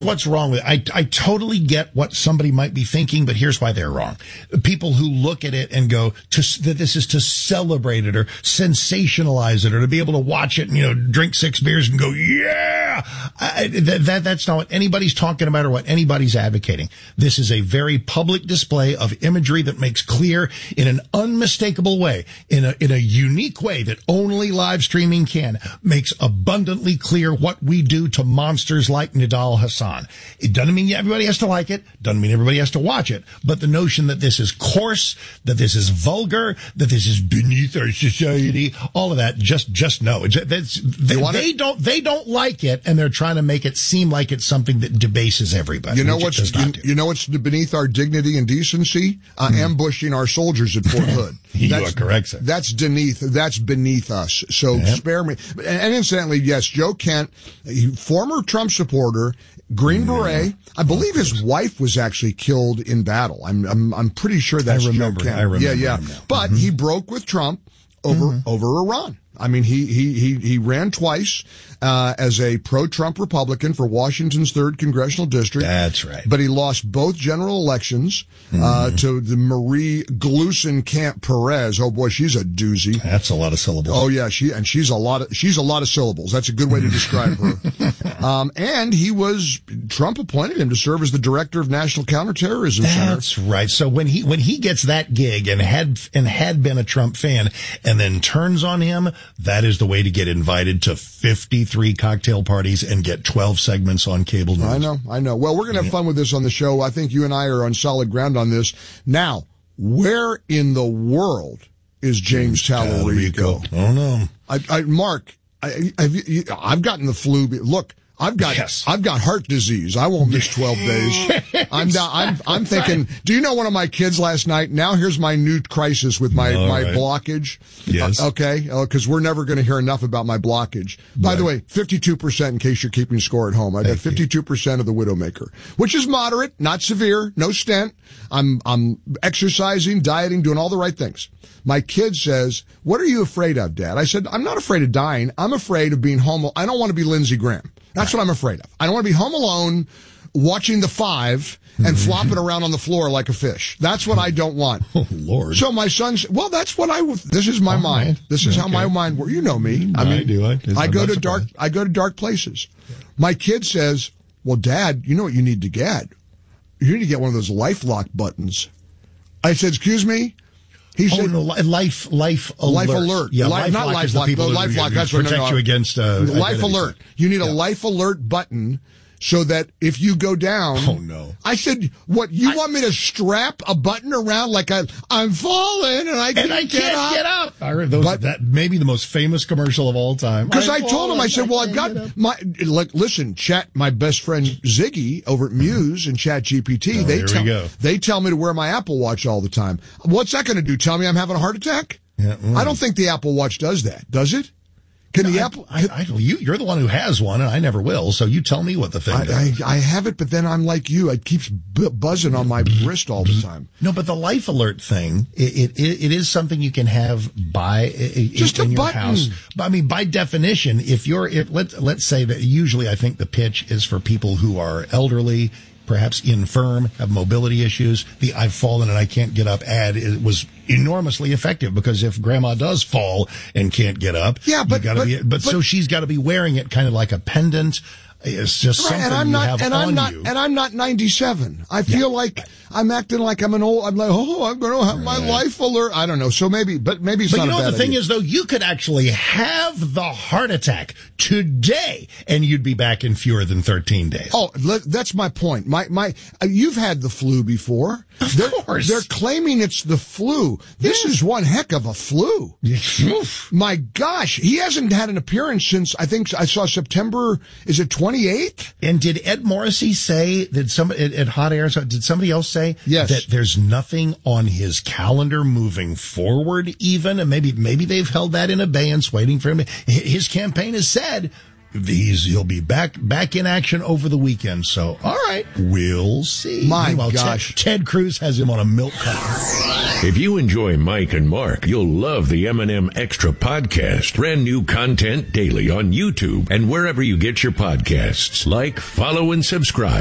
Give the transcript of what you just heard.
what's wrong with it. I totally get what somebody might be thinking, but here's why they're wrong. People who look at it and go that this is to celebrate it or sensationalize it or to be able to watch it and, drink 6 beers and go, yeah! That's not what anybody's talking about or what anybody's advocating. This is a very public display of imagery that makes clear in an unmistakable way, in a unique way that only live streaming can, makes abundantly clear what we do to monsters like Nidal Hasan. It doesn't mean everybody has to like it, doesn't mean everybody has to watch it, but the notion that this is coarse, that this is vulgar, that this is beneath our society, all of that, just no. They don't like it, and they're trying to make it seem like it's something that debases everybody. You know what's beneath our dignity and decency? Ambushing our soldiers at Fort Hood. You are correct, sir. That's beneath us. So spare me. And incidentally, yes, Joe Kent, former Trump supporter, Green Beret. I believe his wife was actually killed in battle. I'm pretty sure that's Joe Kent. I remember. Yeah. But he broke with Trump over Iran. I mean, he ran twice as a pro-Trump Republican for Washington's 3rd Congressional District. That's right. But he lost both general elections to the Marie Gluesenkamp Perez. Oh boy, she's a doozy. That's a lot of syllables. Oh yeah, she's a lot of syllables. That's a good way to describe her. And Trump appointed him to serve as the director of National Counterterrorism Center. That's right. So when he gets that gig and had been a Trump fan and then turns on him, that is the way to get invited to 53 cocktail parties and get 12 segments on cable news. I know. Well, we're going to have fun with this on the show. I think you and I are on solid ground on this. Now, where in the world is James Tallarico? Oh no. Mark, I've gotten the flu. Look, I've got heart disease. I won't miss 12 days. I'm thinking, do you know one of my kids last night? Now here's my new crisis with my blockage. Yes. Okay. Cause we're never going to hear enough about my blockage. By the way, 52% in case you're keeping score at home. I got 52% of the Widowmaker, which is moderate, not severe, no stent. I'm exercising, dieting, doing all the right things. My kid says, what are you afraid of, Dad? I said, I'm not afraid of dying. I'm afraid of being home. I don't want to be Lindsey Graham. That's what I'm afraid of. I don't want to be home alone watching The Five and flopping around on the floor like a fish. That's what I don't want. Oh, Lord. So my son said, well, that's what this is my mind. This is how my mind works. You know me. I do. I go to dark places. My kid says, well, Dad, you know what you need to get? You need to get one of those LifeLock buttons. I said, excuse me? He said, Life Alert. Life Alert. Yeah, not LifeLock. LifeLock. That's what protect you against Life Alert. You need a Life Alert button so that if you go down. Oh no. I said, what, you want me to strap a button around like I'm falling and I can't get up? I heard that maybe the most famous commercial of all time. Because I told him, I said, well, I've got listen, my best friend Ziggy over at Muse and ChatGPT, they tell me to wear my Apple Watch all the time. What's that going to do? Tell me I'm having a heart attack? Yeah, I don't think the Apple Watch does that. Does it? You're the one who has one, and I never will. So you tell me what the thing does. I have it, but then I'm like you. It keeps buzzing on my wrist all the time. No, but the Life Alert thing, it is something you can have in your house. But I mean, by definition, let's say that usually I think the pitch is for people who are elderly, perhaps infirm, have mobility issues. The I've fallen and I can't get up ad was enormously effective because if grandma does fall and can't get up, so she's got to be wearing it kind of like a pendant. It's just something you have on you. And I'm not 97. I feel like I'm acting like I'm an old. I'm like, I'm going to have my Life Alert. I don't know. So maybe it's not a bad idea. But you know what the thing is, though? You could actually have the heart attack today, and you'd be back in fewer than 13 days. Oh, that's my point. You've had the flu before. Of course. They're claiming it's the flu. This is one heck of a flu. My gosh, he hasn't had an appearance since I think I saw September. Is it 28th? And did Ed Morrissey say at Hot Air? Did somebody else say that there's nothing on his calendar moving forward? Even and maybe they've held that in abeyance, waiting for him. His campaign has said, he'll be back in action over the weekend. So, all right, we'll see. My gosh. Ted Cruz has him on a milk carton. If you enjoy Mike and Mark, you'll love the M&M Extra podcast. Brand new content daily on YouTube and wherever you get your podcasts. Like, follow, and subscribe.